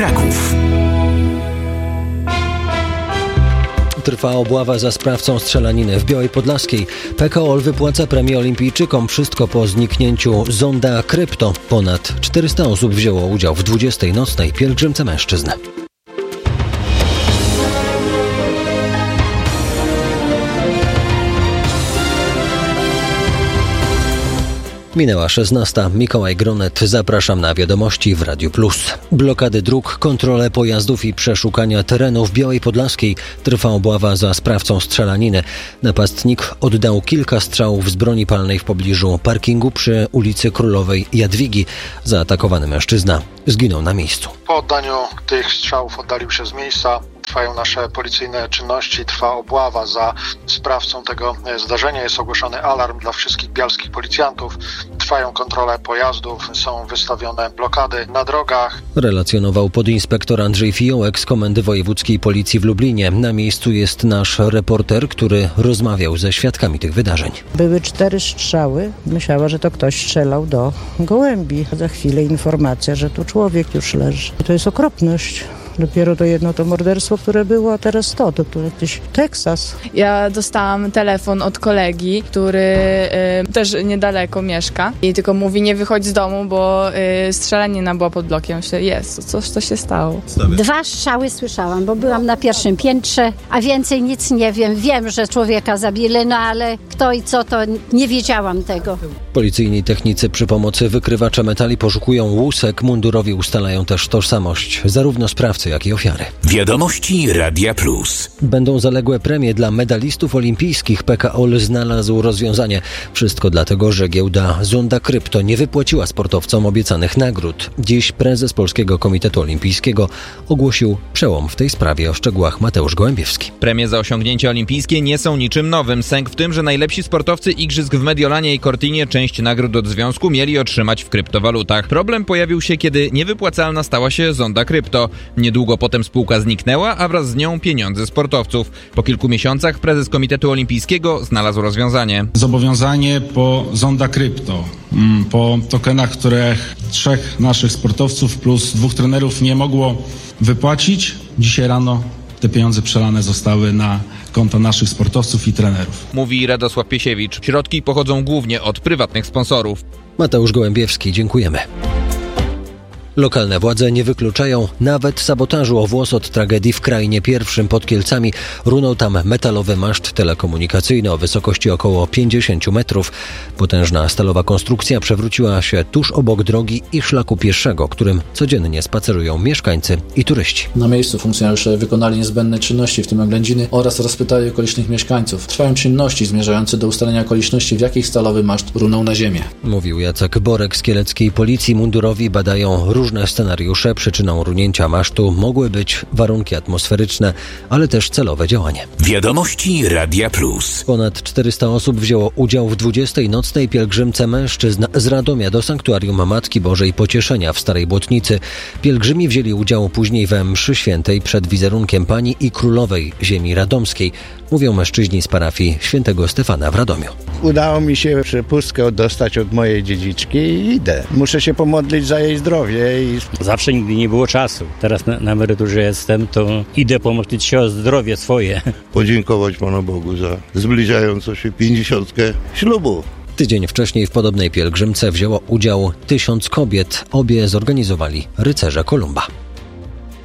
Kraków. Trwa obława za sprawcą strzelaniny w Białej Podlaskiej. PKOL wypłaca premię olimpijczykom. Wszystko po zniknięciu zonda Krypto. Ponad 400 osób wzięło udział w 20. nocnej pielgrzymce mężczyzn. Minęła 16. Mikołaj Gronet. Zapraszam na wiadomości w Radiu Plus. Blokady dróg, kontrole pojazdów i przeszukania terenu w Białej Podlaskiej. Trwa obława za sprawcą strzelaniny. Napastnik oddał kilka strzałów z broni palnej w pobliżu parkingu przy ulicy Królowej Jadwigi. Zaatakowany mężczyzna zginął na miejscu. Po oddaniu tych strzałów oddalił się z miejsca. Trwają nasze policyjne czynności, trwa obława za sprawcą tego zdarzenia. Jest ogłoszony alarm dla wszystkich bialskich policjantów. Trwają kontrole pojazdów, są wystawione blokady na drogach. Relacjonował podinspektor Andrzej Fiołek z Komendy Wojewódzkiej Policji w Lublinie. Na miejscu jest nasz reporter, który rozmawiał ze świadkami tych wydarzeń. Były 4 strzały. Myślała, że to ktoś strzelał do gołębi. Za chwilę informacja, że tu człowiek już leży. To jest okropność. Dopiero to jedno to morderstwo, które było, a teraz to jakiś Teksas. Ja dostałam telefon od kolegi, który też niedaleko mieszka i tylko mówi, nie wychodź z domu, bo strzelanina była pod blokiem. Myślę, co się stało? 2 strzały słyszałam, bo byłam na pierwszym piętrze, a więcej nic nie wiem. Wiem, że człowieka zabili, no ale kto i co, to nie wiedziałam tego. Policyjni technicy przy pomocy wykrywacza metali poszukują łusek. Mundurowi ustalają też tożsamość zarówno sprawcy, jak i ofiary. Wiadomości Radia Plus. Będą zaległe premie dla medalistów olimpijskich. PKOL znalazł rozwiązanie. Wszystko dlatego, że giełda Zonda Krypto nie wypłaciła sportowcom obiecanych nagród. Dziś prezes Polskiego Komitetu Olimpijskiego ogłosił przełom w tej sprawie. O szczegółach Mateusz Gołębiewski. Premie za osiągnięcia olimpijskie nie są niczym nowym. Sęk w tym, że najlepsi sportowcy igrzysk w Mediolanie i Cortinie część nagród od związku mieli otrzymać w kryptowalutach. Problem pojawił się, kiedy niewypłacalna stała się Zonda Krypto. Niedługo potem spółka zniknęła, a wraz z nią pieniądze sportowców. Po kilku miesiącach prezes Komitetu Olimpijskiego znalazł rozwiązanie. Zobowiązanie po Zonda Krypto, po tokenach, których 3 naszych sportowców plus 2 trenerów nie mogło wypłacić. Dzisiaj rano te pieniądze przelane zostały na konta naszych sportowców i trenerów. Mówi Radosław Piesiewicz. Środki pochodzą głównie od prywatnych sponsorów. Mateusz Gołębiewski, dziękujemy. Lokalne władze nie wykluczają nawet sabotażu. O włos od tragedii w Krainie Pierwszym pod Kielcami. Runął tam metalowy maszt telekomunikacyjny o wysokości około 50 metrów. Potężna stalowa konstrukcja przewróciła się tuż obok drogi i szlaku pieszego, którym codziennie spacerują mieszkańcy i turyści. Na miejscu funkcjonariusze wykonali niezbędne czynności, w tym oględziny, oraz rozpytali okolicznych mieszkańców. Trwają czynności zmierzające do ustalenia okoliczności, w jakich stalowy maszt runął na ziemię. Mówił Jacek Borek z kieleckiej policji. Mundurowi badają różne scenariusze. Przyczyną runięcia masztu mogły być warunki atmosferyczne, ale też celowe działanie. Wiadomości Radia Plus. Ponad 400 osób wzięło udział w 20. nocnej pielgrzymce mężczyzn z Radomia do sanktuarium Matki Bożej Pocieszenia w Starej Błotnicy. Pielgrzymi wzięli udział później we mszy świętej przed wizerunkiem Pani i Królowej Ziemi Radomskiej. Mówią mężczyźni z parafii Świętego Stefana w Radomiu. Udało mi się przepustkę dostać od mojej dziedziczki i idę. Muszę się pomodlić za jej zdrowie. Zawsze nigdy nie było czasu. Teraz na emeryturze jestem, to idę pomodlić się o zdrowie swoje. Podziękować Panu Bogu za zbliżającą się 50. ślubu. Tydzień wcześniej w podobnej pielgrzymce wzięło udział 1000 kobiet. Obie zorganizowali rycerze Kolumba.